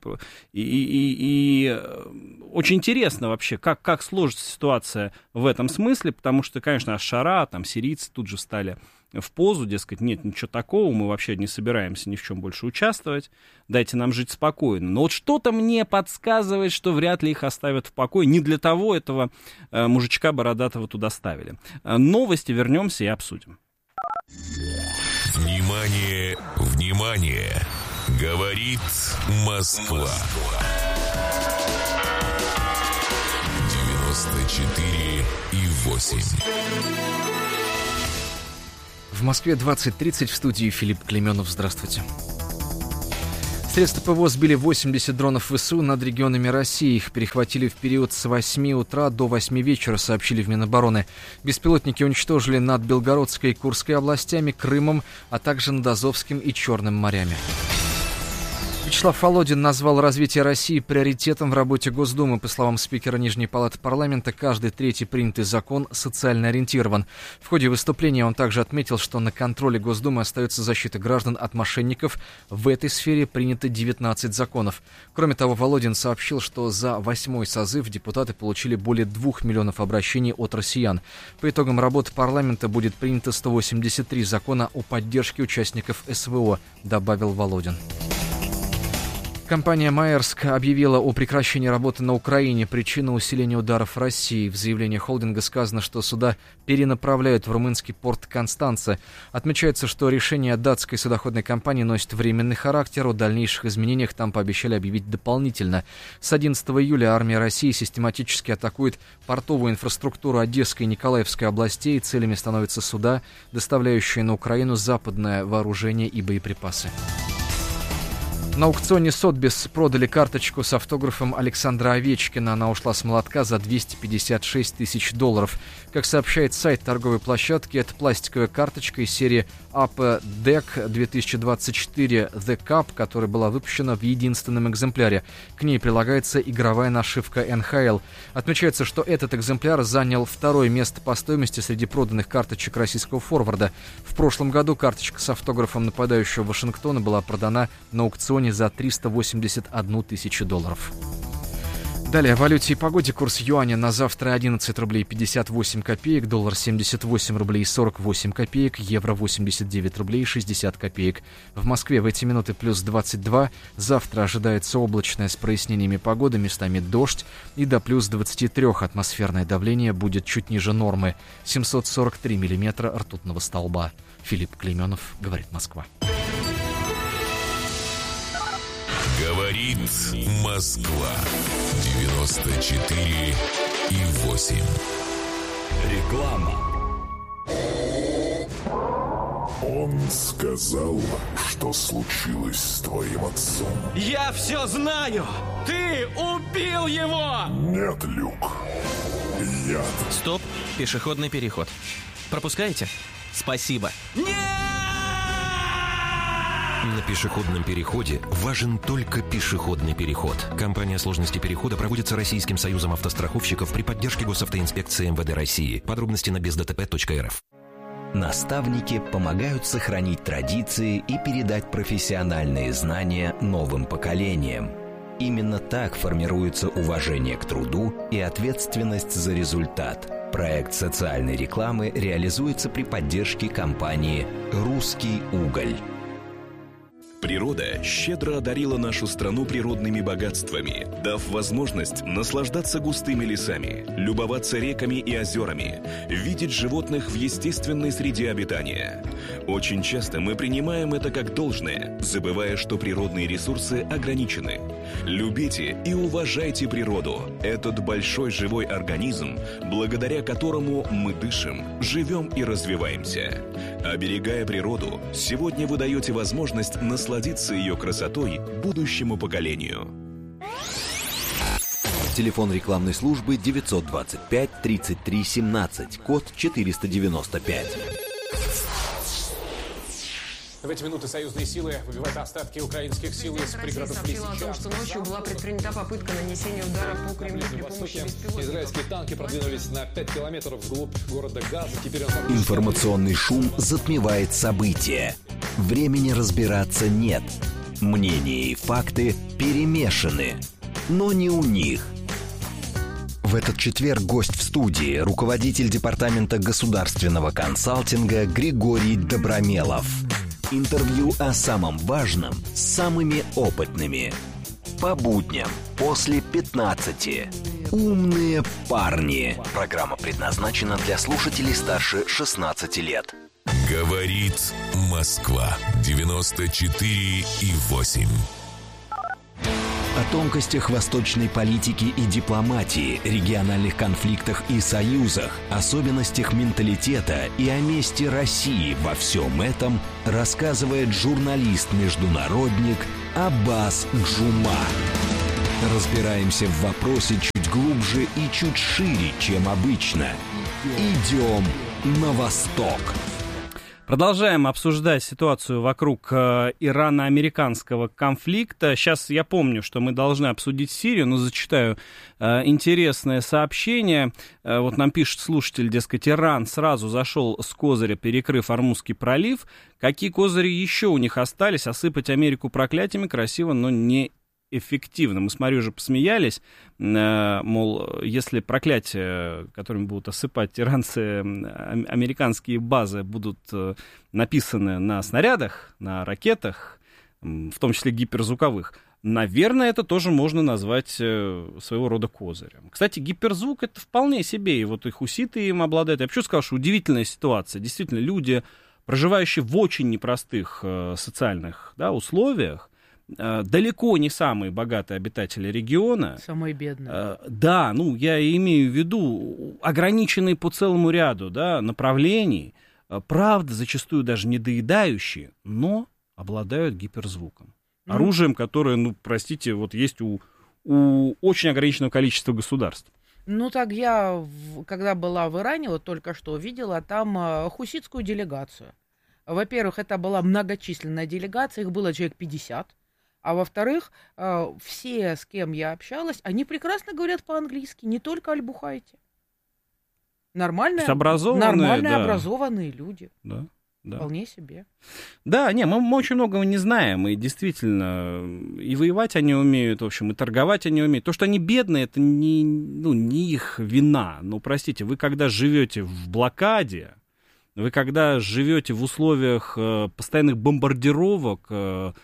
очень интересно вообще, как сложится ситуация в этом смысле, потому что, конечно, Аш-Шара, там сирийцы тут же стали в позу, дескать, нет ничего такого, мы вообще не собираемся ни в чем больше участвовать, дайте нам жить спокойно. Но вот что-то мне подсказывает, что вряд ли их оставят в покое. Не для того этого мужичка бородатого туда ставили. Новости, вернемся и обсудим. Внимание, внимание! Говорит Москва. 94,8. В Москве 20:30, в студии Филипп Клеменов. Здравствуйте. Средства ПВО сбили 80 дронов ВСУ над регионами России. Их перехватили в период с 8 утра до 8 вечера, сообщили в Минобороны. Беспилотники уничтожили над Белгородской и Курской областями, Крымом, а также над Азовским и Черным морями. Вячеслав Володин назвал развитие России приоритетом в работе Госдумы. По словам спикера Нижней палаты парламента, каждый третий принятый закон социально ориентирован. В ходе выступления он также отметил, что на контроле Госдумы остается защита граждан от мошенников. В этой сфере принято 19 законов. Кроме того, Володин сообщил, что за 8-й созыв депутаты получили более 2 миллионов обращений от россиян. По итогам работы парламента будет принято 183 закона о поддержке участников СВО, добавил Володин. Компания «Маэрск» объявила о прекращении работы на Украине. Причина усиления ударов России. В заявлении холдинга сказано, что суда перенаправляют в румынский порт Констанца. Отмечается, что решение датской судоходной компании носит временный характер. О дальнейших изменениях там пообещали объявить дополнительно. С 11 июля армия России систематически атакует портовую инфраструктуру Одесской и Николаевской областей. Целями становятся суда, доставляющие на Украину западное вооружение и боеприпасы. На аукционе Сотбис продали карточку с автографом Александра Овечкина. Она ушла с молотка за $256 тысяч. Как сообщает сайт торговой площадки, это пластиковая карточка из серии Upper Deck 2024 The Cup, которая была выпущена в единственном экземпляре. К ней прилагается игровая нашивка НХЛ. Отмечается, что этот экземпляр занял 2-е место по стоимости среди проданных карточек российского форварда. В прошлом году карточка с автографом нападающего Вашингтона была продана на аукционе за $381 тысячу. Далее о валюте и погоде. Курс юаня на завтра 11 рублей 58 копеек, доллар 78 рублей 48 копеек, евро 89 рублей 60 копеек. В Москве в эти минуты плюс 22. Завтра ожидается облачная с прояснениями погоды, местами дождь, и до плюс 23 атмосферное давление будет чуть ниже нормы. 743 миллиметра ртутного столба. Филипп Клеменов, говорит Москва. Говорит Москва. 94,8. Реклама. Он сказал, что случилось с твоим отцом. Я все знаю! Ты убил его! Нет, Люк. Я... Стоп, пешеходный переход. Пропускаете? Спасибо. Нет! На пешеходном переходе важен только пешеходный переход. Кампания «Сложности перехода» проводится Российским союзом автостраховщиков при поддержке Госавтоинспекции МВД России. Подробности на бездтп.рф. Наставники помогают сохранить традиции и передать профессиональные знания новым поколениям. Именно так формируется уважение к труду и ответственность за результат. Проект социальной рекламы реализуется при поддержке компании «Русский уголь». Природа щедро одарила нашу страну природными богатствами, дав возможность наслаждаться густыми лесами, любоваться реками и озерами, видеть животных в естественной среде обитания. Очень часто мы принимаем это как должное, забывая, что природные ресурсы ограничены. Любите и уважайте природу, этот большой живой организм, благодаря которому мы дышим, живем и развиваемся. Оберегая природу, сегодня вы даете возможность насладиться ее красотой будущему поколению. Телефон рекламной службы 925-33-17, код 495. В эти минуты союзные силы выбивают остатки украинских сил из пригородов сообщила о том, что ночью была предпринята попытка нанесения удара по Кремлю при помощи беспилотников. Израильские танки продвинулись на 5 километров вглубь города Газа. Теперь Информационный шум затмевает события. Времени разбираться нет. Мнения и факты перемешаны. Но не у них. В этот четверг гость в студии, руководитель департамента государственного консалтинга Григорий Добромелов. Интервью о самом важном с самыми опытными. По будням после 15. «Умные парни». Программа предназначена для слушателей старше 16 лет. Говорит Москва. 94,8. О тонкостях восточной политики и дипломатии, региональных конфликтах и союзах, особенностях менталитета и о месте России во всем этом рассказывает журналист-международник Аббас Джума. Разбираемся в вопросе чуть глубже и чуть шире, чем обычно. Идем на восток. Продолжаем обсуждать ситуацию вокруг ирано-американского конфликта. Сейчас я помню, что мы должны обсудить Сирию, но зачитаю интересное сообщение. Вот нам пишет слушатель, дескать, Иран сразу зашел с козыря, перекрыв Ормузский пролив. Какие козыри еще у них остались? Осыпать Америку проклятиями красиво, но не эффективно. Мы с Марией уже посмеялись, мол, если проклятия, которыми будут осыпать иранцы американские базы, будут написаны на снарядах, на ракетах, в том числе гиперзвуковых, наверное, это тоже можно назвать своего рода козырем. Кстати, гиперзвук — это вполне себе, и вот и хуситы им обладают. Я бы сказал, что удивительная ситуация. Действительно, люди, проживающие в очень непростых социальных условиях, далеко не самые богатые обитатели региона. Самые бедные. Да, я имею в виду ограниченные по целому ряду направлений, правда, зачастую даже недоедающие, но обладают гиперзвуком. Оружием, которое, простите, вот есть у очень ограниченного количества государств. Так я, когда была в Иране, вот только что видела там хуситскую делегацию. Во-первых, это была многочисленная делегация, их было человек 50. А во-вторых, все, с кем я общалась, они прекрасно говорят по-английски, не только аль-Бухайти. Нормальные образованные люди. Да. Вполне себе. Да, мы очень многого не знаем, и действительно, и воевать они умеют, в общем, и торговать они умеют. То, что они бедные, это не их вина. Простите, вы когда живете в блокаде, вы когда живете в условиях постоянных бомбардировок,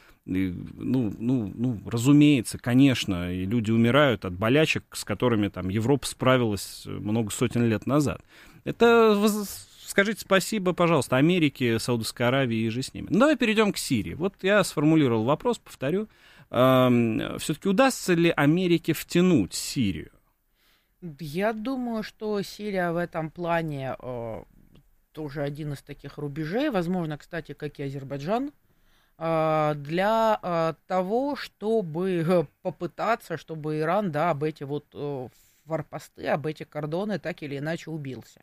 разумеется, конечно, и люди умирают от болячек, с которыми Европа справилась много сотен лет назад. Это, скажите спасибо, пожалуйста, Америке, Саудовской Аравии и же с ними. Давай перейдем к Сирии. Вот я сформулировал вопрос, повторю. Все-таки удастся ли Америке втянуть Сирию? Я думаю, что Сирия в этом плане тоже один из таких рубежей, возможно, кстати, как и Азербайджан, для того, чтобы попытаться, чтобы Иран, об эти форпосты, об эти кордоны так или иначе убился.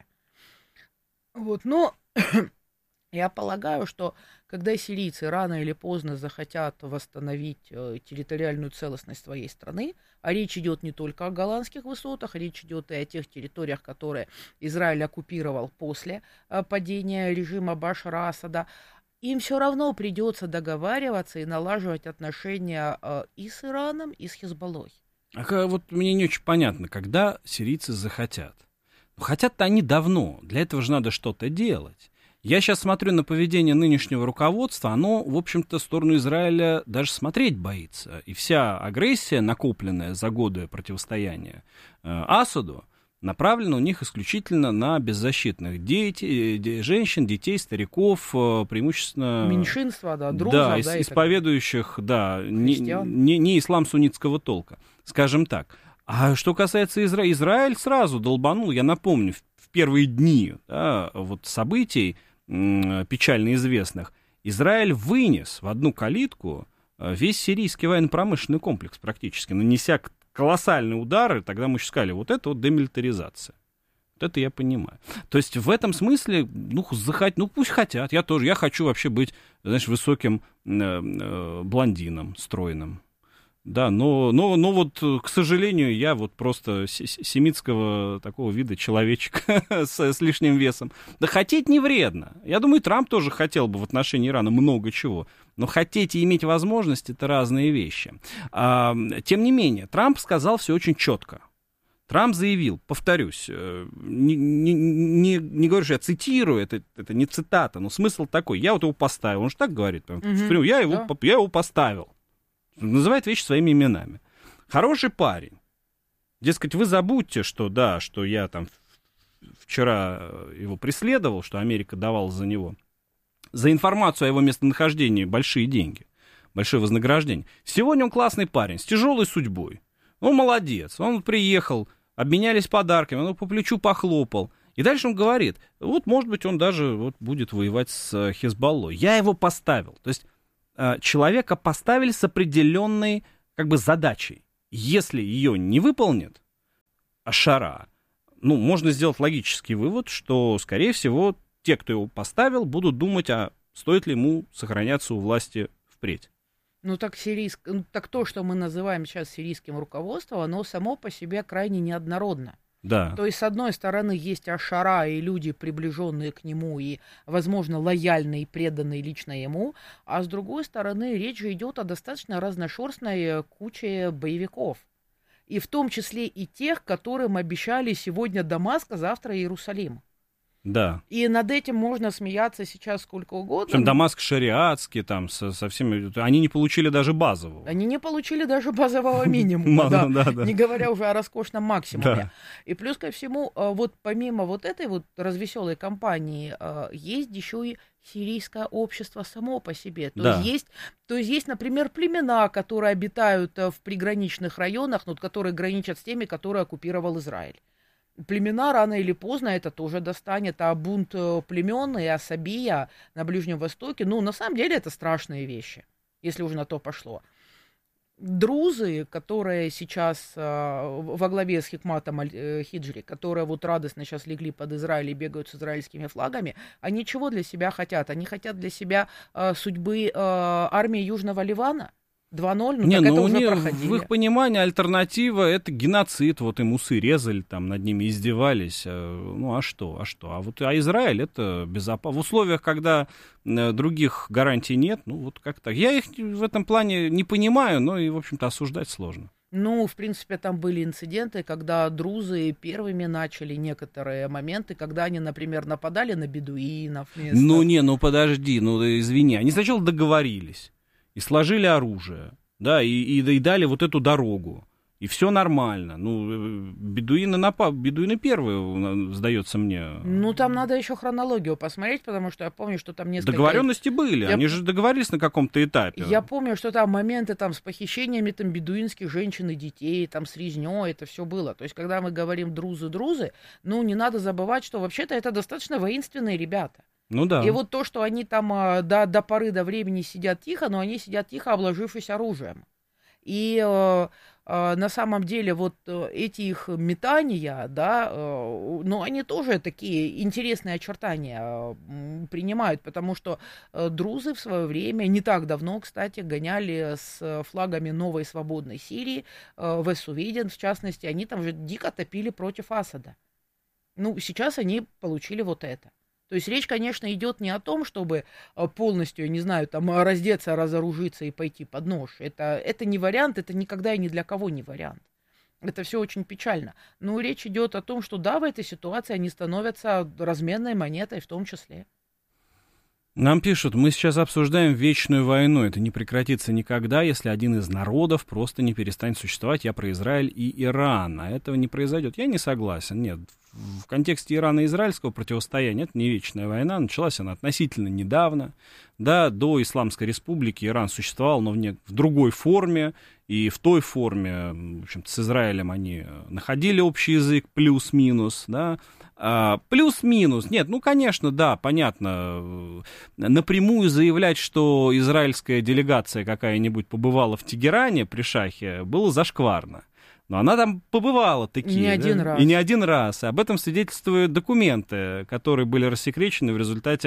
Но я полагаю, что когда сирийцы рано или поздно захотят восстановить территориальную целостность своей страны, а речь идет не только о голландских высотах, речь идет и о тех территориях, которые Израиль оккупировал после падения режима Башара Асада, им все равно придется договариваться и налаживать отношения и с Ираном, и с Хизбаллой. Вот мне не очень понятно, когда сирийцы захотят. Хотят-то они давно, для этого же надо что-то делать. Я сейчас смотрю на поведение нынешнего руководства, оно, в общем-то, в сторону Израиля даже смотреть боится. И вся агрессия, накопленная за годы противостояния Асаду, направлена у них исключительно на беззащитных женщин, детей, стариков, преимущественно... Меньшинства, друзов, исповедующих, не ислам суннитского толка, скажем так. А что касается Израиль сразу долбанул, я напомню, в первые дни событий, печально известных, Израиль вынес в одну калитку весь сирийский военно-промышленный комплекс практически, нанеся колоссальные удары, тогда мы еще сказали, это демилитаризация. Это я понимаю. То есть в этом смысле, пусть хотят, я хочу вообще быть, высоким блондином, стройным. Да, но к сожалению, я просто семитского такого вида человечек с лишним весом. Да хотеть не вредно. Я думаю, Трамп тоже хотел бы в отношении Ирана много чего. Но хотеть и иметь возможность — это разные вещи. Тем не менее, Трамп сказал все очень четко. Трамп заявил, повторюсь, не говорю, что я цитирую, это не цитата, но смысл такой, я вот его поставил, он же так говорит, я его поставил, называет вещи своими именами. Хороший парень. Дескать, вы забудьте, что я там вчера его преследовал, что Америка давала за него, за информацию о его местонахождении большие деньги, большое вознаграждение. Сегодня он классный парень, с тяжелой судьбой. Он молодец, он приехал, обменялись подарками, он по плечу похлопал. И дальше он говорит, вот, может быть, он даже будет воевать с Хизбаллой. Я его поставил. То есть человека поставили с определенной задачей. Если ее не выполнит аш-Шара, можно сделать логический вывод, что, скорее всего, те, кто его поставил, будут думать, стоит ли ему сохраняться у власти впредь. Так то, что мы называем сейчас сирийским руководством, оно само по себе крайне неоднородно. Да. То есть, с одной стороны, есть аш-Шара и люди, приближенные к нему, и, возможно, лояльные и преданные лично ему, а с другой стороны, речь идет о достаточно разношерстной куче боевиков. И в том числе и тех, которым обещали сегодня Дамаск, а завтра Иерусалим. Да. И над этим можно смеяться сейчас сколько угодно. Причем Дамаск шариатский, там, со всеми... Они не получили даже базового. Они не получили даже базового минимума, не говоря уже о роскошном максимуме. И плюс ко всему, вот помимо вот этой вот развеселой кампании, есть еще и сирийское общество само по себе. То есть есть, например, племена, которые обитают в приграничных районах, которые граничат с теми, которые оккупировал Израиль. Племена рано или поздно это тоже достанет, а бунт племен и асабия на Ближнем Востоке, на самом деле это страшные вещи, если уже на то пошло. Друзы, которые сейчас во главе с Хикматом Аль-Хиджри, которые вот радостно сейчас легли под Израиль и бегают с израильскими флагами, они чего для себя хотят? Они хотят для себя судьбы армии Южного Ливана? 2-0, это уже проходили. В их понимании альтернатива — это геноцид, вот им усы резали, там над ними издевались, а что? А Израиль — это безопасно. В условиях, когда других гарантий нет, вот как так. Я их в этом плане не понимаю, но и, в общем-то, осуждать сложно. В принципе, там были инциденты, когда друзы первыми начали некоторые моменты, когда они, например, нападали на бедуинов. Подожди, извини, они сначала договорились. И сложили оружие, и дали вот эту дорогу. И все нормально. Бедуины первые, сдается мне. Там надо еще хронологию посмотреть, потому что я помню, что там несколько... Договоренности были, они же договорились на каком-то этапе. Я помню, что там моменты с похищениями бедуинских женщин и детей, с резнёй, это все было. То есть, когда мы говорим друзы, не надо забывать, что вообще-то это достаточно воинственные ребята. И вот то, что они там до поры до времени сидят тихо, но они сидят тихо, обложившись оружием. И на самом деле вот эти их метания, они тоже такие интересные очертания принимают, потому что друзы в свое время, не так давно, кстати, гоняли с флагами новой свободной Сирии, Весувиден, в частности, они там же дико топили против Асада. Сейчас они получили вот это. То есть речь, конечно, идет не о том, чтобы полностью, раздеться, разоружиться и пойти под нож. Это не вариант, это никогда и ни для кого не вариант. Это все очень печально. Но речь идет о том, что в этой ситуации они становятся разменной монетой в том числе. Нам пишут, мы сейчас обсуждаем вечную войну. Это не прекратится никогда, если один из народов просто не перестанет существовать. Я про Израиль и Иран. А этого не произойдет. Я не согласен. Нет, в контексте Ирана и израильского противостояния это не вечная война. Началась она относительно недавно. До Исламской Республики Иран существовал, но в другой форме. И в той форме, в общем-то, с Израилем они находили общий язык, плюс-минус, плюс-минус. Нет, конечно, понятно. Напрямую заявлять, что израильская делегация какая-нибудь побывала в Тегеране при шахе, было зашкварно. Но она там побывала такие. Не один раз. И не один раз. И об этом свидетельствуют документы, которые были рассекречены в результате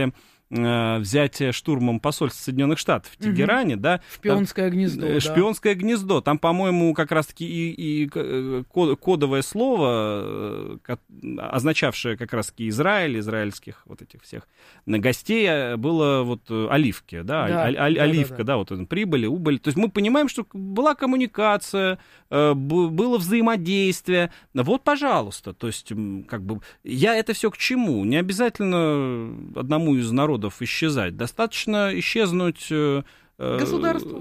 взятия штурмом посольства Соединенных Штатов в Тегеране, да. Шпионское гнездо. Шпионское гнездо. Там, по-моему, как раз-таки и кодовое слово, означавшее как раз-таки Израиль, израильских вот этих всех гостей, было вот оливки, да, оливка, да, вот прибыли, убыли. То есть мы понимаем, что была коммуникация, было взаимодействие. Вот, пожалуйста, то есть как бы я это все к чему? Не обязательно одному из народов исчезать. Достаточно исчезнуть государству.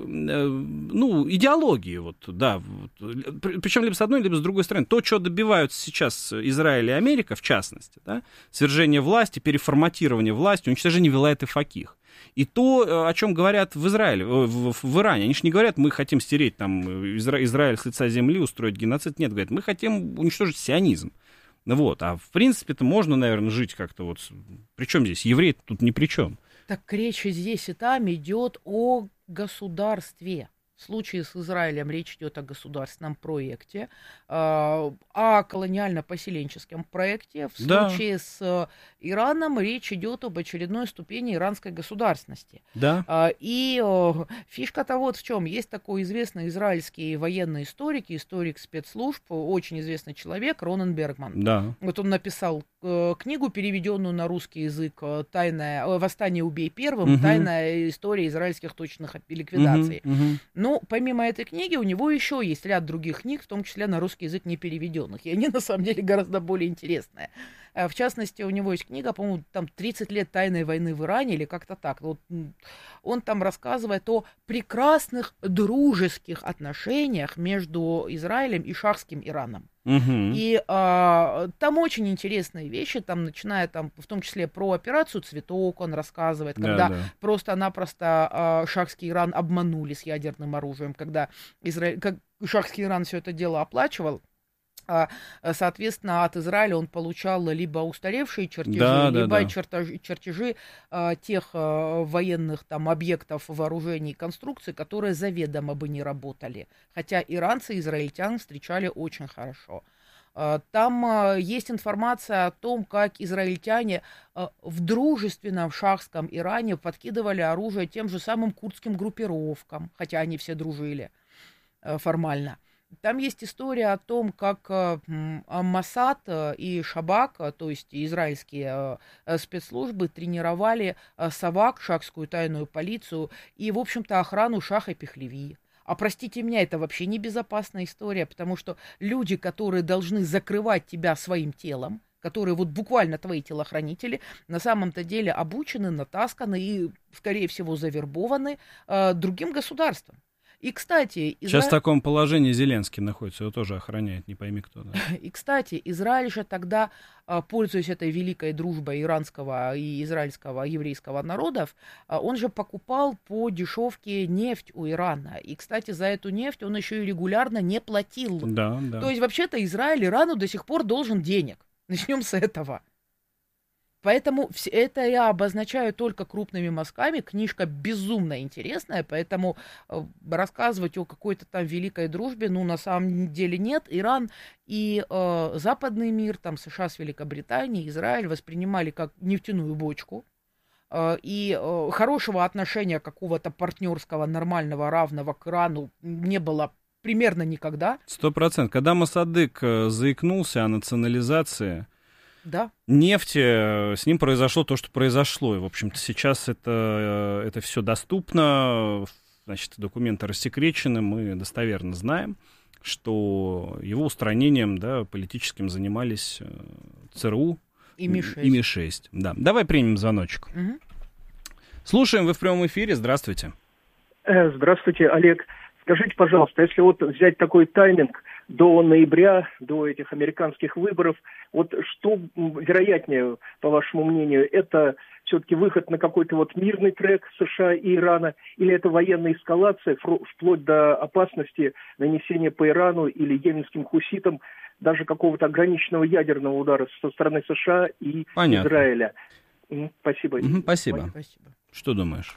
Идеологии, вот, да. Причем либо с одной, либо с другой стороны. То, что добиваются сейчас Израиль и Америка, в частности, да, свержение власти, переформатирование власти, уничтожение вилаят и факих. И то, о чем говорят в Израиле, в Иране. Они же не говорят, мы хотим стереть там Израиль с лица земли, устроить геноцид. Нет, говорят, мы хотим уничтожить сионизм. Вот, а в принципе-то можно, наверное, жить как-то вот... Причем здесь? Евреи тут ни при чем. Так речь здесь и там идет о государстве. В случае с Израилем речь идет о государственном проекте, о колониально-поселенческом проекте. В случае с Ираном речь идет об очередной ступени иранской государственности. Да. И фишка-то вот в чем. Есть такой известный израильский военный историк спецслужб, очень известный человек, Ронан Бергман. Да. Вот он написал книгу, переведенную на русский язык, «Восстание убей первым. Тайная история израильских точных ликвидаций». Ну, помимо этой книги, у него еще есть ряд других книг, в том числе на русский язык не переведенных. И они, на самом деле, гораздо более интересные. В частности, у него есть книга, по-моему, там 30 лет тайной войны в Иране или как-то так. Вот он там рассказывает о прекрасных дружеских отношениях между Израилем и шахским Ираном. И там очень интересные вещи, там, начиная там, в том числе про операцию «Цветок», он рассказывает, когда просто-напросто шахский Иран обманули с ядерным оружием, когда шахский Иран все это дело оплачивал. Соответственно, от Израиля он получал либо устаревшие чертежи, либо чертежи тех военных там объектов, вооружений и конструкций, которые заведомо бы не работали. Хотя иранцы израильтян встречали очень хорошо. Там есть информация о том, как израильтяне в дружественном шахском Иране подкидывали оружие тем же самым курдским группировкам, хотя они все дружили формально. Там есть история о том, как Моссад и Шабак, то есть израильские спецслужбы, тренировали Савак, шахскую тайную полицию, и, в общем-то, охрану Шаха Пехлеви. А простите меня, это вообще небезопасная история, потому что люди, которые должны закрывать тебя своим телом, которые вот буквально твои телохранители, на самом-то деле обучены, натасканы и, скорее всего, завербованы другим государством. И, кстати... Сейчас в таком положении Зеленский находится, его тоже охраняет, не пойми кто. Да. И, кстати, Израиль же тогда, пользуясь этой великой дружбой иранского и израильского еврейского народов, он же покупал по дешевке нефть у Ирана. И, кстати, за эту нефть он еще и регулярно не платил. Да. То есть, вообще-то, Израиль Ирану до сих пор должен денег. Начнем с этого. Поэтому это я обозначаю только крупными мазками. Книжка безумно интересная, поэтому рассказывать о какой-то там великой дружбе, на самом деле нет. Иран и западный мир, там США с Великобританией, Израиль воспринимали как нефтяную бочку. И хорошего отношения какого-то партнерского, нормального, равного к Ирану не было примерно никогда. 100%. Когда Моссадык заикнулся о национализации... Да. Нефти, с ним произошло то, что произошло. И, в общем-то, сейчас это все доступно. Значит, документы рассекречены. Мы достоверно знаем, что его устранением, политическим занимались ЦРУ и МИ-6. И МИ-6. Да. Давай примем звоночек. Угу. Слушаем, вы в прямом эфире. Здравствуйте. Здравствуйте, Олег. Скажите, пожалуйста, если вот взять такой тайминг до ноября, до этих американских выборов, вот что вероятнее, по вашему мнению, это все-таки выход на какой-то вот мирный трек США и Ирана, или это военная эскалация, вплоть до опасности нанесения по Ирану или йеменским хуситам даже какого-то ограниченного ядерного удара со стороны США и Израиля? Спасибо. Спасибо. Что думаешь?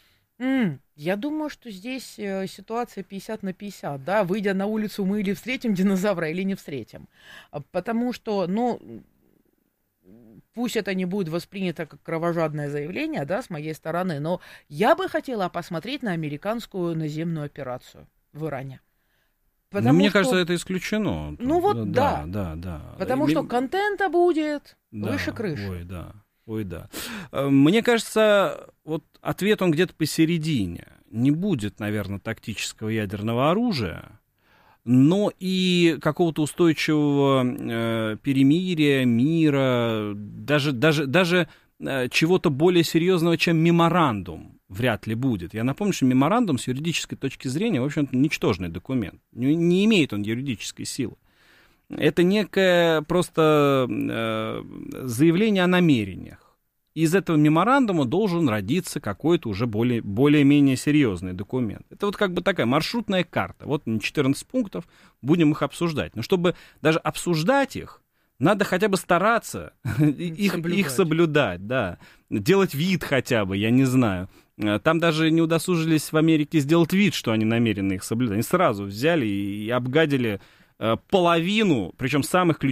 Я думаю, что здесь ситуация 50 на 50, да, выйдя на улицу, мы или встретим динозавра, или не встретим, потому что, пусть это не будет воспринято как кровожадное заявление, да, с моей стороны, но я бы хотела посмотреть на американскую наземную операцию в Иране. Мне кажется, это исключено. Ну вот да. Потому что контента будет выше крыши. Ой, да. Мне кажется, вот ответ он где-то посередине. Не будет, наверное, тактического ядерного оружия, но и какого-то устойчивого перемирия, мира, даже чего-то более серьезного, чем меморандум, вряд ли будет. Я напомню, что меморандум с юридической точки зрения, в общем-то, ничтожный документ. Не имеет он юридической силы. Это некое просто заявление о намерениях. Из этого меморандума должен родиться какой-то уже более-менее серьезный документ. Это вот как бы такая маршрутная карта. Вот 14 пунктов, будем их обсуждать. Но чтобы даже обсуждать их, надо хотя бы стараться их соблюдать, да. Делать вид хотя бы, я не знаю. Там даже не удосужились в Америке сделать вид, что они намерены их соблюдать. Они сразу взяли и обгадили половину, причем самых ключевых